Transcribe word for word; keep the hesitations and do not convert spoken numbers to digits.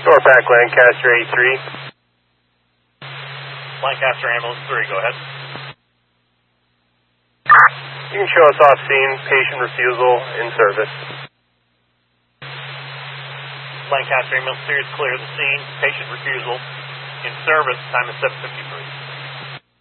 Norpac Lancaster eight three. Lancaster Ambulance three, go ahead. You can show us off scene, patient refusal in service. Lancaster Ambulance three is clear of the scene, patient refusal in service, time is seven fifty-three.